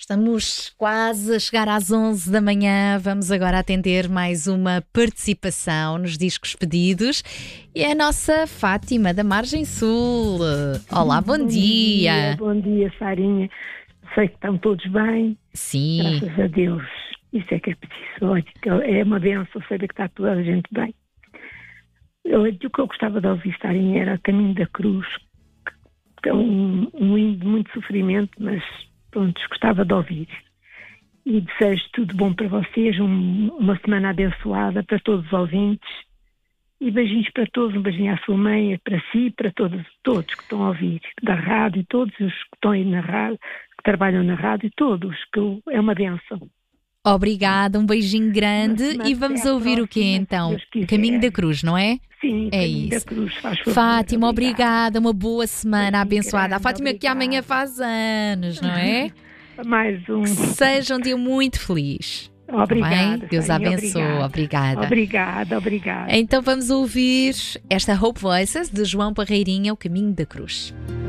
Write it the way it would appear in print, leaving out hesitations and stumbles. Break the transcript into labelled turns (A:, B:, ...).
A: Estamos quase a chegar às 11 da manhã. Vamos agora atender mais uma participação nos discos pedidos. E é a nossa Fátima, da Margem Sul. Olá, bom dia.
B: Bom dia, Sarinha. Sei que estão todos bem.
A: Sim.
B: Graças a Deus. Isso é que é preciso. Olha, é uma bênção saber que está toda a gente bem. O que eu gostava de ouvir, Sarinha, era Caminho da Cruz. Que é um hino de muito sofrimento, mas pronto, gostava de ouvir. E desejo tudo bom para vocês, uma semana abençoada para todos os ouvintes. E beijinhos para todos, um beijinho à sua mãe, para si, para todos que estão a ouvir da rádio, todos os que estão aí na rádio, que trabalham na rádio, todos, que é uma bênção.
A: Obrigada, um beijinho grande. E vamos ouvir o quê então? Caminho da Cruz, não é?
B: Sim,
A: é
B: Caminho
A: isso.
B: Da Cruz, faz favor.
A: Fátima, obrigada, uma boa semana abençoada. A Fátima
B: obrigada.
A: Que amanhã faz anos, não é?
B: Mais um.
A: Que seja um dia muito feliz.
B: Obrigada.
A: Deus abençoe. Obrigada.
B: Obrigada.
A: Então vamos ouvir esta Hope Voices de João Parreirinha, O Caminho da Cruz.